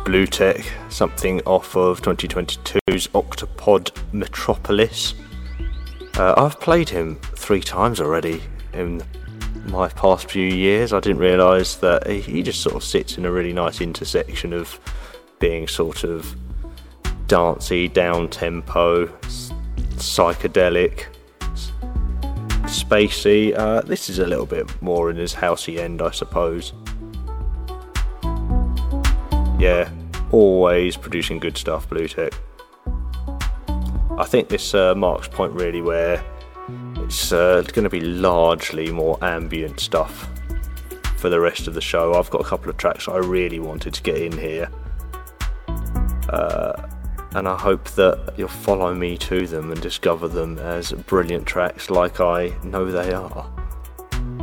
Bluetech, something off of 2022's Octopod Metropolis. I've played him 3 times already in my past few years. I didn't realise that he just sort of sits in a really nice intersection of being sort of dancey, down-tempo, psychedelic, spacey. This is a little bit more in his housey end, I suppose. Yeah, always producing good stuff, Bluetech. I think this marks point really where it's going to be largely more ambient stuff for the rest of the show. I've got a couple of tracks I really wanted to get in here, and I hope that you'll follow me to them and discover them as brilliant tracks like I know they are.